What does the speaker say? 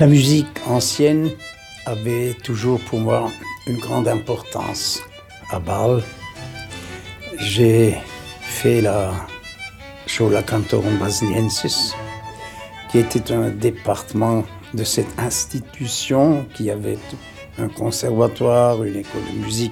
La musique ancienne avait toujours pour moi une grande importance. À Bâle, j'ai fait la Schola Cantorum Basiliensis, qui était un département de cette institution qui avait un conservatoire, une école de musique